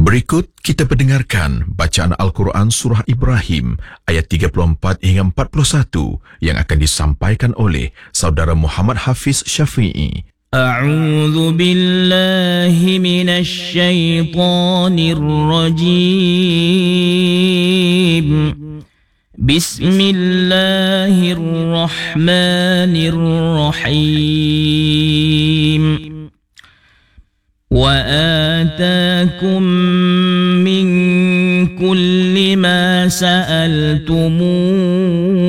Berikut kita pendengarkan bacaan Al-Quran Surah Ibrahim ayat 34 hingga 41 yang akan disampaikan oleh Saudara Muhammad Hafiz Syafi'i. A'udzu billahi minasy syaithanir rajim. Bismillahirrahmanirrahim. وآتاكم من كل ما سألتموه